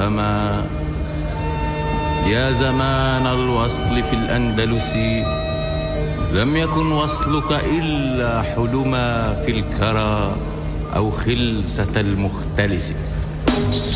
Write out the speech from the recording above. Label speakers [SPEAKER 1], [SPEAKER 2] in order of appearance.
[SPEAKER 1] وما. يا زمان الوصل في الأندلس، لم يكن وصلك إلا حلما في الكرى أو خلسة المختلس.